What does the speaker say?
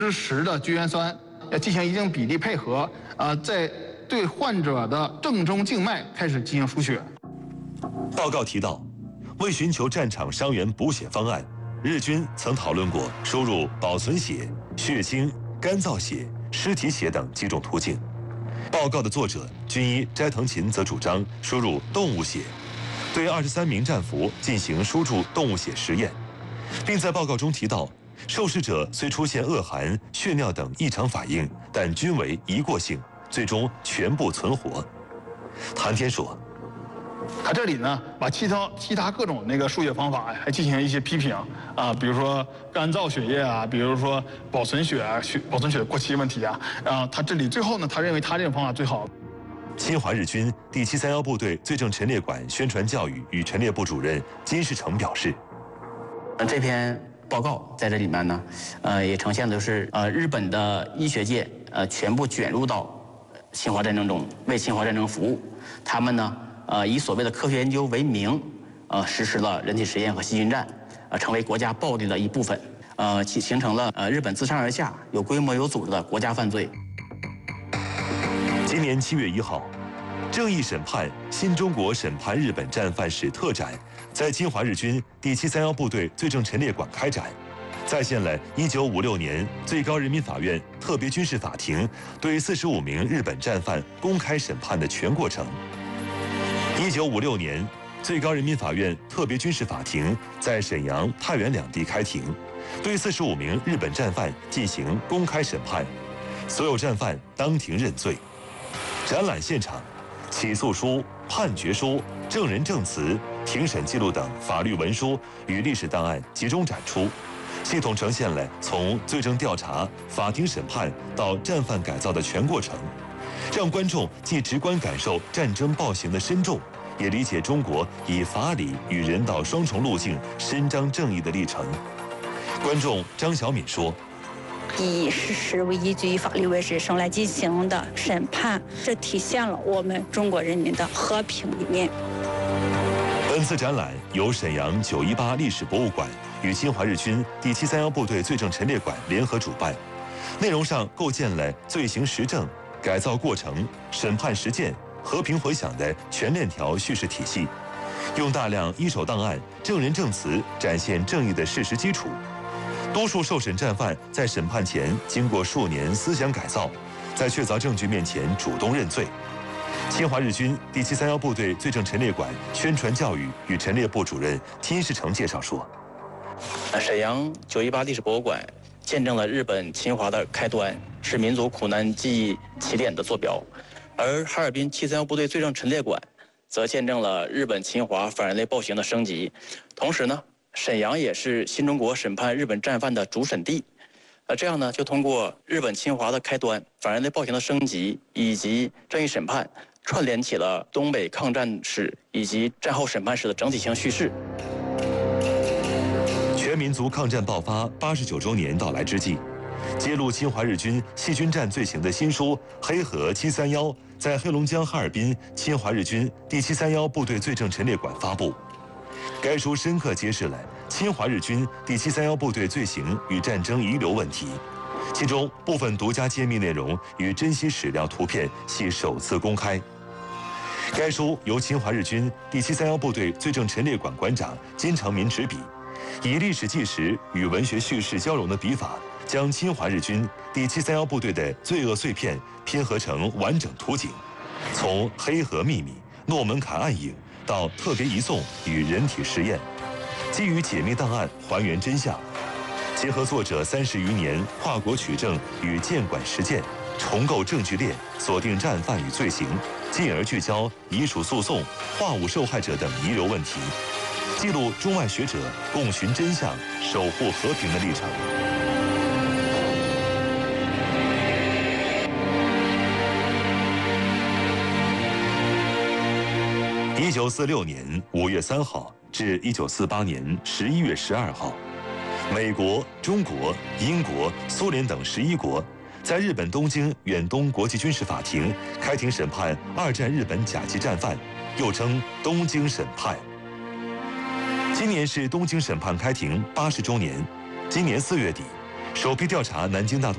10%的聚氨酸，要进行一定比例配合，在对患者的正中静脉开始进行输血。 报告提到，为寻求战场伤员补血方案，日军曾讨论过输入保存血、血清、干燥血、尸体血等几种途径。报告的作者军医斋藤勤则主张输入动物血，对23名战俘进行输注动物血实验，并在报告中提到，受试者虽出现恶寒、血尿等异常反应，但均为一过性，最终全部存活。谭天说， 他这里呢，把其他各种输血方法还进行一些批评比如说干燥血液比如说保存血保存血过期问题他这里最后呢，他认为他这种方法最好。 侵华日军第731部队罪证陈列馆宣传教育与陈列部主任金世成表示， 这篇报告在这里面呢，也呈现的是日本的医学界全部卷入到侵华战争中，为侵华战争服务。他们呢，以所谓的科学研究为名，实施了人体实验和细菌战，成为国家暴力的一部分，形成了日本自上而下有规模有组织的国家犯罪。 今年7月1号，正义审判新中国审判日本战犯史特展在侵华日军第731部队罪证陈列馆开展，再现了1956年最高人民法院特别军事法庭对45名日本战犯公开审判的全过程。1956年，最高人民法院特别军事法庭在沈阳、太原两地开庭，对45名日本战犯进行公开审判，所有战犯当庭认罪。展览现场，起诉书、判决书、证人证词、庭审记录等法律文书与历史档案集中展出，系统呈现了从罪证调查、法庭审判到战犯改造的全过程，让观众既直观感受战争暴行的深重，也理解中国以法理与人道双重路径伸张正义的历程。观众张小敏说， 以事实为依据，以法律为指绳来进行的审判，这体现了我们中国人民的和平理念。 本次展览由沈阳918历史博物馆与侵华日军第731部队罪证陈列馆联合主办，内容上构建了罪行实证、改造过程、审判实践、和平回响的全链条叙事体系，用大量一手档案、证人证词展现正义的事实基础。多数受审战犯在审判前经过数年思想改造，在确凿证据面前主动认罪。侵华日军第731部队罪证陈列馆宣传教育与陈列部主任金世成介绍说， 沈阳918历史博物馆见证了日本侵华的开端，是民族苦难记忆起点的坐标，而哈尔滨731部队罪证陈列馆则见证了日本侵华反人类暴行的升级。同时呢，沈阳也是新中国审判日本战犯的主审地，这样呢，就通过日本侵华的开端、反人类暴行的升级以及正义审判，串联起了东北抗战史以及战后审判史的整体性叙事。 全民族抗战爆发89周年到来之际，揭露侵华日军细菌战罪行的新书《黑河731》在黑龙江哈尔滨侵华日军第731部队罪证陈列馆发布。该书深刻揭示了侵华日军第731部队罪行与战争遗留问题，其中部分独家揭秘内容与珍稀史料图片系首次公开。该书由侵华日军第731部队罪证陈列馆馆长金长民执笔，以历史纪实与文学叙事交融的笔法，将侵华日军第731部队的罪恶碎片拼合成完整图景，从黑河秘密、诺门坎暗影到特别移送与人体实验，基于解密档案还原真相，结合作者30余年跨国取证与建馆实践，重构证据链，锁定战犯与罪行，进而聚焦遗属诉讼、化武受害者等遗留问题，记录中外学者共寻真相、守护和平的历程。1946年5月3号至1948年11月12号，美国、中国、英国、苏联等11国在日本东京远东国际军事法庭开庭审判2战日本甲级战犯，又称东京审判。今年是东京审判开庭80周年。今年4月底，首批调查南京大屠